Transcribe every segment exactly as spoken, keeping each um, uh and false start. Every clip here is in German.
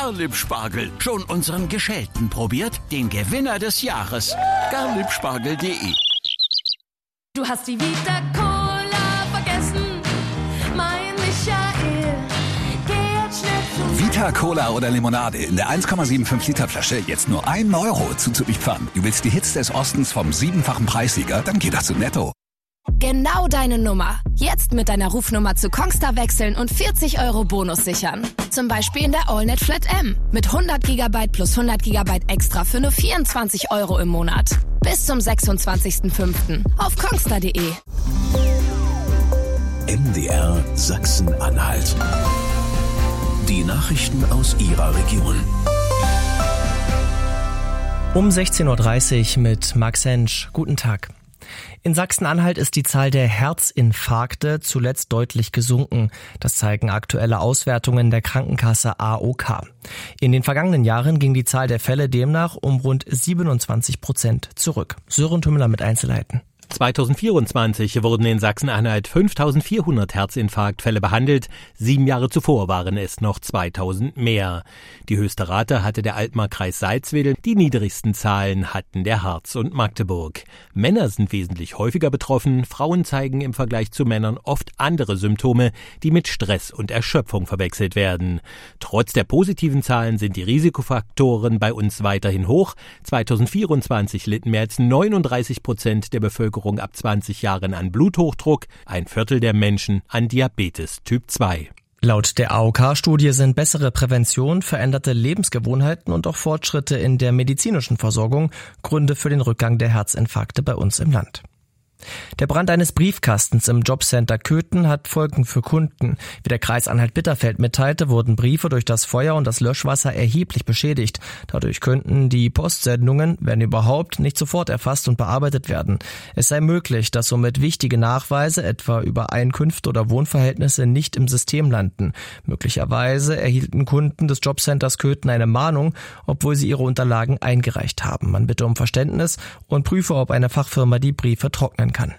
Garlip-Spargel. Schon unseren Geschälten probiert? Den Gewinner des Jahres. garlipspargel punkt de. Du hast die Vita Cola vergessen, mein Michael. Geh jetzt schnell zu Vita Cola oder Limonade in der eins Komma fünfundsiebzig Liter Flasche jetzt nur ein Euro zuzüglich-Pfand. Du willst die Hits des Ostens vom siebenfachen Preissieger? Dann geht das zu Netto. Genau deine Nummer. Jetzt mit deiner Rufnummer zu Kongstar wechseln und vierzig Euro Bonus sichern. Zum Beispiel in der AllNet Flat M. Mit hundert Gigabyte plus hundert Gigabyte extra für nur vierundzwanzig Euro im Monat. Bis zum sechsundzwanzigsten fünften auf kongstar punkt de. M D R Sachsen-Anhalt. Die Nachrichten aus Ihrer Region. Um sechzehn Uhr dreißig mit Max Hensch. Guten Tag. In Sachsen-Anhalt ist die Zahl der Herzinfarkte zuletzt deutlich gesunken. Das zeigen aktuelle Auswertungen der Krankenkasse A O K. In den vergangenen Jahren ging die Zahl der Fälle demnach um rund siebenundzwanzig Prozent zurück. Sören Tümmler mit Einzelheiten. zweitausendvierundzwanzig wurden in Sachsen-Anhalt fünftausendvierhundert Herzinfarktfälle behandelt. Sieben Jahre zuvor waren es noch zweitausend mehr. Die höchste Rate hatte der Altmark-Kreis Salzwedel. Die niedrigsten Zahlen hatten der Harz und Magdeburg. Männer sind wesentlich häufiger betroffen. Frauen zeigen im Vergleich zu Männern oft andere Symptome, die mit Stress und Erschöpfung verwechselt werden. Trotz der positiven Zahlen sind die Risikofaktoren bei uns weiterhin hoch. zweitausendvierundzwanzig litten mehr als neununddreißig Prozent der Bevölkerung ab zwanzig Jahren an Bluthochdruck, ein Viertel der Menschen an Diabetes Typ zwei. Laut der A O K-Studie sind bessere Prävention, veränderte Lebensgewohnheiten und auch Fortschritte in der medizinischen Versorgung Gründe für den Rückgang der Herzinfarkte bei uns im Land. Der Brand eines Briefkastens im Jobcenter Köthen hat Folgen für Kunden. Wie der Kreis Anhalt-Bitterfeld mitteilte, wurden Briefe durch das Feuer und das Löschwasser erheblich beschädigt. Dadurch könnten die Postsendungen, wenn überhaupt, nicht sofort erfasst und bearbeitet werden. Es sei möglich, dass somit wichtige Nachweise, etwa über Einkünfte oder Wohnverhältnisse, nicht im System landen. Möglicherweise erhielten Kunden des Jobcenters Köthen eine Mahnung, obwohl sie ihre Unterlagen eingereicht haben. Man bitte um Verständnis und prüfe, ob eine Fachfirma die Briefe trocknen kann.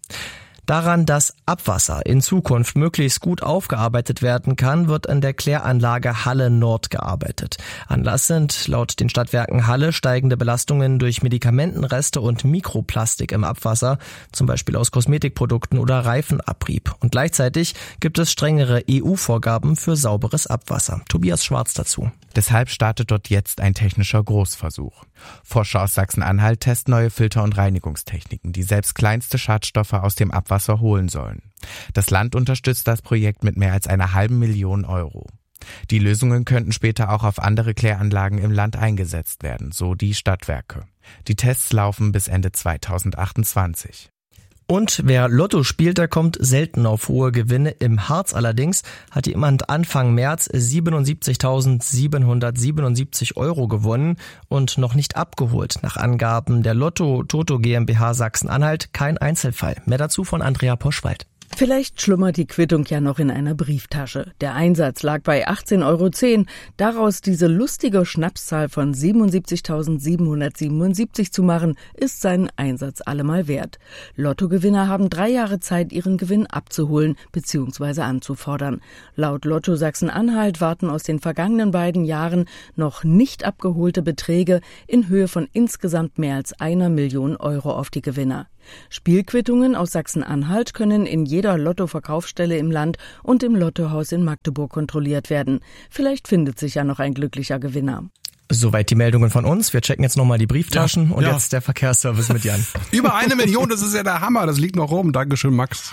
Daran, dass Abwasser in Zukunft möglichst gut aufgearbeitet werden kann, wird an der Kläranlage Halle Nord gearbeitet. Anlass sind laut den Stadtwerken Halle steigende Belastungen durch Medikamentenreste und Mikroplastik im Abwasser, zum Beispiel aus Kosmetikprodukten oder Reifenabrieb. Und gleichzeitig gibt es strengere E U-Vorgaben für sauberes Abwasser. Tobias Schwarz dazu. Deshalb startet dort jetzt ein technischer Großversuch. Forscher aus Sachsen-Anhalt testen neue Filter- und Reinigungstechniken, die selbst kleinste Schadstoffe aus dem Abwasser holen sollen. Das Land unterstützt das Projekt mit mehr als einer halben Million Euro. Die Lösungen könnten später auch auf andere Kläranlagen im Land eingesetzt werden, so die Stadtwerke. Die Tests laufen bis Ende zweitausendachtundzwanzig. Und wer Lotto spielt, der kommt selten auf hohe Gewinne. Im Harz allerdings hat jemand Anfang März siebenundsiebzigtausendsiebenhundertsiebenundsiebzig Euro gewonnen und noch nicht abgeholt. Nach Angaben der Lotto Toto GmbH Sachsen-Anhalt kein Einzelfall. Mehr dazu von Andrea Poschwald. Vielleicht schlummert die Quittung ja noch in einer Brieftasche. Der Einsatz lag bei achtzehn Euro zehn. Daraus diese lustige Schnapszahl von siebenundsiebzigtausendsiebenhundertsiebenundsiebzig zu machen, ist seinen Einsatz allemal wert. Lottogewinner haben drei Jahre Zeit, ihren Gewinn abzuholen bzw. anzufordern. Laut Lotto Sachsen-Anhalt warten aus den vergangenen beiden Jahren noch nicht abgeholte Beträge in Höhe von insgesamt mehr als einer Million Euro auf die Gewinner. Spielquittungen aus Sachsen-Anhalt können in jeder Lotto-Verkaufsstelle im Land und im Lottohaus in Magdeburg kontrolliert werden. Vielleicht findet sich ja noch ein glücklicher Gewinner. Soweit die Meldungen von uns. Wir checken jetzt nochmal die Brieftaschen ja, und ja. jetzt der Verkehrsservice mit Jan. Über eine Million, das ist ja der Hammer. Das liegt noch rum. Dankeschön, Max.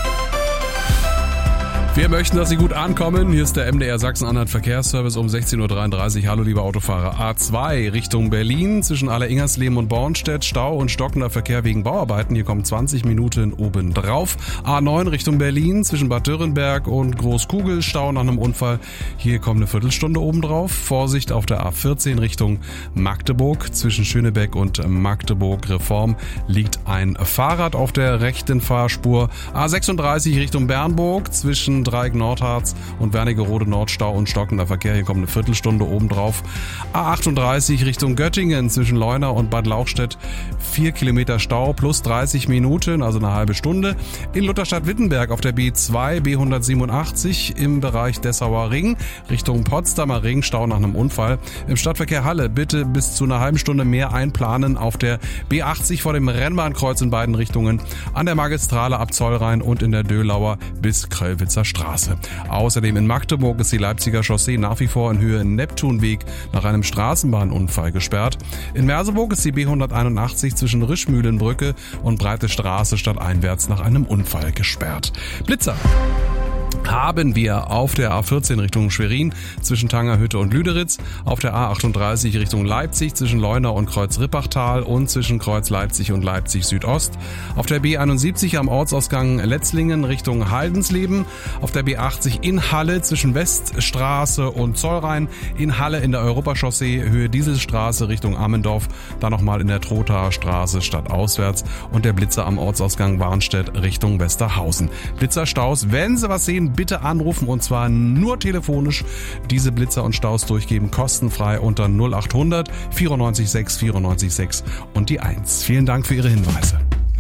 Wir möchten, dass Sie gut ankommen. Hier ist der M D R Sachsen-Anhalt Verkehrsservice um sechzehn Uhr dreiunddreißig. Hallo, liebe Autofahrer. A zwei Richtung Berlin zwischen Aller-Ingersleben und Bornstedt. Stau und stockender Verkehr wegen Bauarbeiten. Hier kommen zwanzig Minuten obendrauf. A neun Richtung Berlin zwischen Bad Dürrenberg und Großkugel. Stau nach einem Unfall. Hier kommt eine Viertelstunde obendrauf. Vorsicht auf der A vierzehn Richtung Magdeburg. Zwischen Schönebeck und Magdeburg Reform liegt ein Fahrrad auf der rechten Fahrspur. A sechsunddreißig Richtung Bernburg zwischen zwischen Dreieck Nordharz und Wernigerode Nordstau und stockender Verkehr. Hier kommt eine Viertelstunde obendrauf. A achtunddreißig Richtung Göttingen zwischen Leuna und Bad Lauchstädt. Vier Kilometer Stau plus dreißig Minuten, also eine halbe Stunde. In Lutherstadt-Wittenberg auf der B zwei, B hundertsiebenundachtzig im Bereich Dessauer Ring Richtung Potsdamer Ring. Stau nach einem Unfall. Im Stadtverkehr Halle bitte bis zu einer halben Stunde mehr einplanen auf der B achtzig vor dem Rennbahnkreuz in beiden Richtungen, an der Magistrale ab Zollrhein und in der Dölauer bis Kröllwitzer Straße. Außerdem in Magdeburg ist die Leipziger Chaussee nach wie vor in Höhe Neptunweg nach einem Straßenbahnunfall gesperrt. In Merseburg ist die B hunderteinundachtzig zwischen Rischmühlenbrücke und Breite Straße stadteinwärts nach einem Unfall gesperrt. Blitzer haben wir auf der A vierzehn Richtung Schwerin zwischen Tangerhütte und Lüderitz, auf der A achtunddreißig Richtung Leipzig zwischen Leuna und Kreuz Rippachtal und zwischen Kreuz Leipzig und Leipzig Südost, auf der B einundsiebzig am Ortsausgang Letzlingen Richtung Haldensleben, auf der B achtzig in Halle zwischen Weststraße und Zollrhein, in Halle in der Europachaussee Höhe Dieselstraße Richtung Ammendorf, dann nochmal in der Trothaer Straße stadtauswärts und der Blitzer am Ortsausgang Warnstedt Richtung Westerhausen. Blitzerstaus, wenn Sie was sehen, bitte anrufen und zwar nur telefonisch. Diese Blitzer und Staus durchgeben kostenfrei unter null achthundert vierundneunzig sechs vierundneunzig sechs und die eins. Vielen Dank für Ihre Hinweise.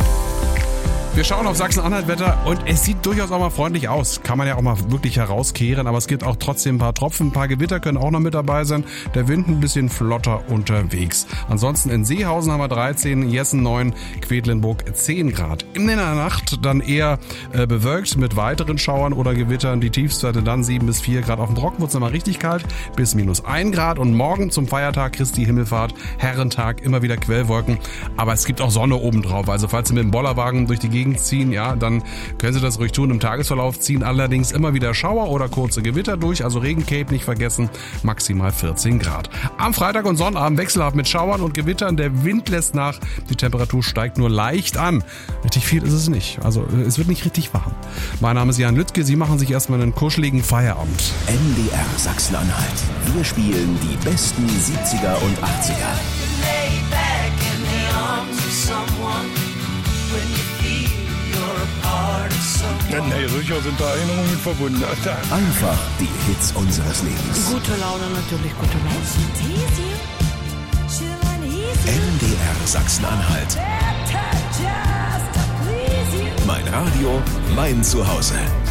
Wir schauen auf Sachsen-Anhalt-Wetter und es sieht durchaus auch mal freundlich aus. Kann man ja auch mal wirklich herauskehren, aber es gibt auch trotzdem ein paar Tropfen, ein paar Gewitter können auch noch mit dabei sein. Der Wind ein bisschen flotter unterwegs. Ansonsten in Seehausen haben wir dreizehn, Jessen neun, Quedlinburg zehn Grad. In der Nacht dann eher äh, bewölkt mit weiteren Schauern oder Gewittern. Die Tiefstwerte dann sieben bis vier Grad. Auf dem Trocken wird es nochmal richtig kalt, bis minus ein Grad. Und morgen zum Feiertag Christi Himmelfahrt, Herrentag, immer wieder Quellwolken. Aber es gibt auch Sonne obendrauf. Also falls Sie mit dem Bollerwagen durch die Gegend ziehen, ja, dann können Sie das ruhig tun. Im Tagesverlauf ziehen allerdings immer wieder Schauer oder kurze Gewitter durch, also Regencape nicht vergessen, maximal vierzehn Grad. Am Freitag und Sonnabend wechselhaft mit Schauern und Gewittern, der Wind lässt nach, die Temperatur steigt nur leicht an. Richtig viel ist es nicht, also es wird nicht richtig warm. Mein Name ist Jan Lüttke, Sie machen sich erstmal einen kuscheligen Feierabend. N D R Sachsen-Anhalt. Wir spielen die besten siebziger und achtziger. Nee, sicher sind da Erinnerungen verbunden. Einfach die Hits unseres Lebens. Gute Laune, natürlich gute Laune. N D R Sachsen-Anhalt. Mein Radio, mein Zuhause.